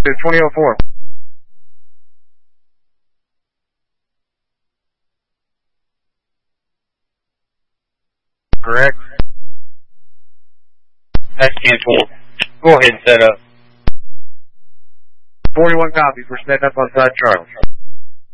2004. Correct. That's canceled. Go ahead and set up. 41 copy for setting up outside Charlie.